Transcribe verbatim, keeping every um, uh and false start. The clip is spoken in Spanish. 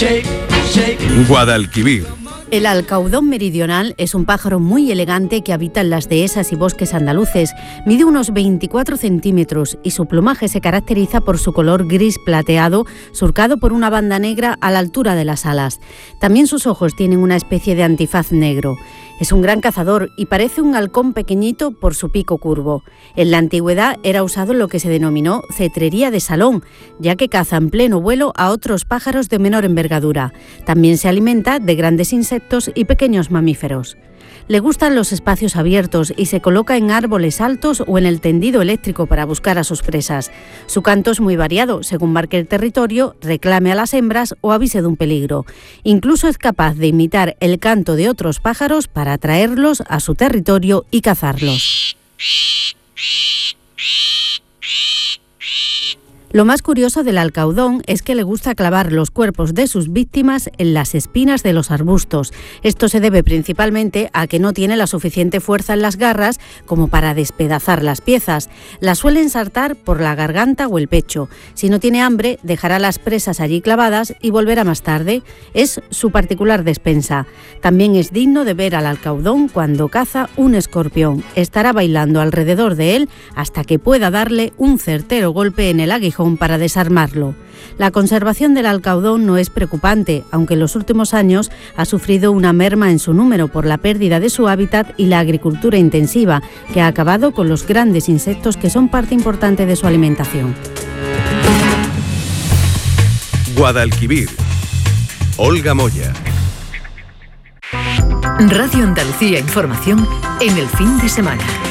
Guadalquivir. El alcaudón meridional es un pájaro muy elegante que habita en las dehesas y bosques andaluces. Mide unos veinticuatro centímetros y su plumaje se caracteriza por su color gris plateado, surcado por una banda negra a la altura de las alas. También sus ojos tienen una especie de antifaz negro. Es un gran cazador y parece un halcón pequeñito por su pico curvo. En la antigüedad era usado en lo que se denominó cetrería de salón, ya que caza en pleno vuelo a otros pájaros de menor envergadura. También se alimenta de grandes insectos y pequeños mamíferos. Le gustan los espacios abiertos y se coloca en árboles altos o en el tendido eléctrico para buscar a sus presas. Su canto es muy variado, según marque el territorio, reclame a las hembras o avise de un peligro. Incluso es capaz de imitar el canto de otros pájaros para atraerlos a su territorio y cazarlos. Lo más curioso del alcaudón es que le gusta clavar los cuerpos de sus víctimas en las espinas de los arbustos. Esto se debe principalmente a que no tiene la suficiente fuerza en las garras como para despedazar las piezas. Las suele ensartar por la garganta o el pecho. Si no tiene hambre, dejará las presas allí clavadas y volverá más tarde. Es su particular despensa. También es digno de ver al alcaudón cuando caza un escorpión. Estará bailando alrededor de él hasta que pueda darle un certero golpe en el aguijón para desarmarlo. La conservación del alcaudón no es preocupante, aunque en los últimos años ha sufrido una merma en su número por la pérdida de su hábitat y la agricultura intensiva, que ha acabado con los grandes insectos que son parte importante de su alimentación. Guadalquivir. Olga Moya. Radio Andalucía Información en el fin de semana.